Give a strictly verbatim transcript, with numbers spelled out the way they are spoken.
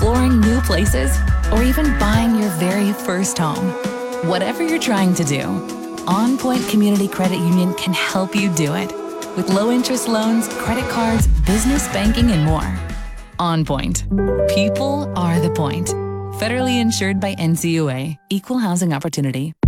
exploring new places, or even buying your very first home. Whatever you're trying to do, OnPoint Community Credit Union can help you do it. With low-interest loans, credit cards, business banking, and more. OnPoint. People are the point. Federally insured by N C U A. Equal housing opportunity.